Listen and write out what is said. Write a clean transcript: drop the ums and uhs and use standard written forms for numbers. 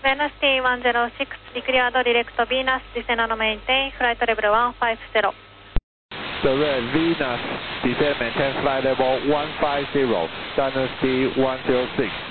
Venus T106, declared direct Venus, descend and maintain, flight level 150. Direct Venus, descend maintain flight level 150, Dynasty 106.